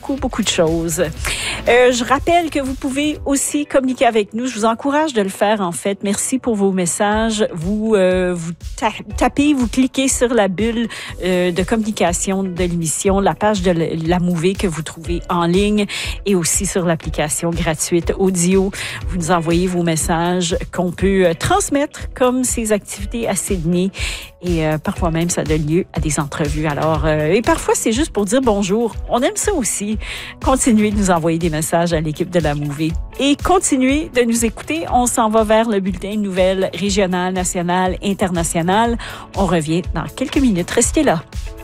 beaucoup de choses. Je rappelle que vous pouvez aussi communiquer avec nous. Je vous encourage de le faire, en fait. Merci pour vos messages. Vous tapez, vous cliquez sur la bulle de communication de l'émission, la page de la Mouvée que vous trouvez en ligne et aussi sur l'application gratuite Audio. Vous nous envoyez vos messages qu'on peut transmettre comme ces activités à Sydney et parfois même ça donne lieu à des entrevues. Alors, et parfois c'est juste pour dire bonjour. On aime ça aussi. Continuez de nous envoyer des messages à l'équipe de la Mouvée et continuez de nous écouter. On s'en va vers le bulletin de nouvelles régionales, nationales, internationales. On revient dans quelques minutes. Restez là.